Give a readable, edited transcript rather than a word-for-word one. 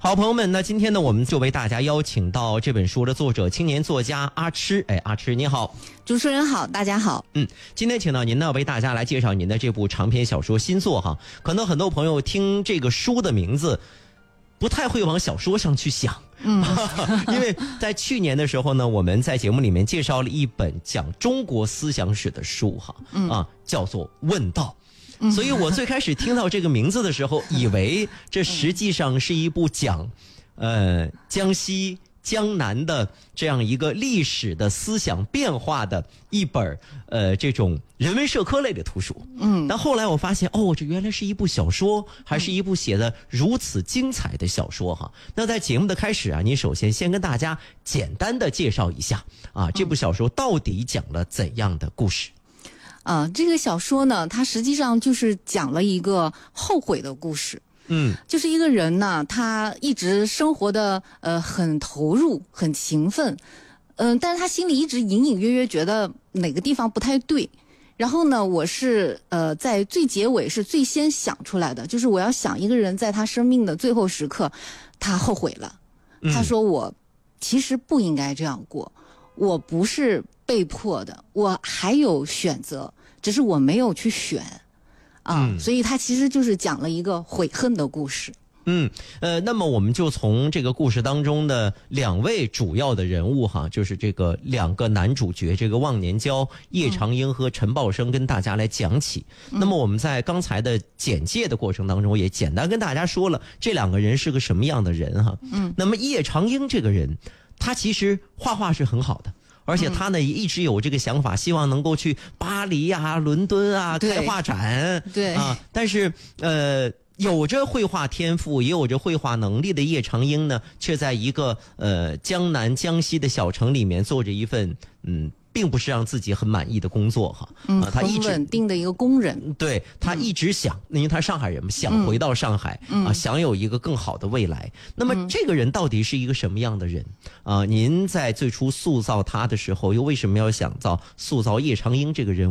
好朋友们，那今天呢，我们就为大家邀请到这本书的作者，青年作家阿痴。阿痴你好。 主持人好，大家好。 今天请到您呢，为大家来介绍您的这部长篇小说新作哈。可能很多朋友听这个书的名字，不太会往小说上去想。因为在去年的时候呢，我们在节目里面介绍了一本讲中国思想史的书哈，叫做《问道》。所以我最开始听到这个名字的时候，以为这实际上是一部讲江西江南的这样一个历史的思想变化的一本这种人文社科类的图书。但后来我发现，这原来是一部小说，还是一部写的如此精彩的小说哈。那在节目的开始啊，你首先跟大家简单的介绍一下这部小说到底讲了怎样的故事。 这个小说呢，它实际上就是讲了一个后悔的故事。就是一个人呢，他一直生活的很投入，很勤奋，但是他心里一直隐隐约约觉得哪个地方不太对。然后呢，我是在最结尾是最先想出来的，就是我要想一个人在他生命的最后时刻，他后悔了。他说我其实不应该这样过，我不是被迫的，我还有选择，只是我没有去选。所以他其实就是讲了一个悔恨的故事。 那么我们就从这个故事当中的两位主要的人物哈，就是这个两个男主角，这个忘年交叶长英和陈报生跟大家来讲起。那么我们在刚才的简介的过程当中也简单跟大家说了这两个人是个什么样的人哈。那么叶长英这个人，他其实画画是很好的。而且他呢也一直有这个想法，希望能够去巴黎啊、伦敦啊开画展。 对但是有着绘画天赋也有着绘画能力的叶长英呢，却在一个江南江西的小城里面做着一份并不是让自己很满意的工作哈。他一直很稳定的一个工人。 对，他一直想，因为他上海人嘛，想回到上海想有一个更好的未来。那么这个人到底是一个什么样的人您在最初塑造他的时候，又为什么要想到塑造叶长英这个人物？